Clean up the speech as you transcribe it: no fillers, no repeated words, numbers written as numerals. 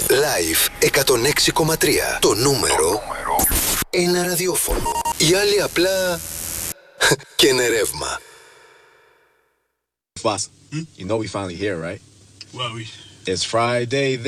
Live 106,3. Το νούμερο ένα ραδιόφωνο. Οι άλλοι απλά καίνε ρεύμα. Boss, you know we finally here, right? Well, It's Friday.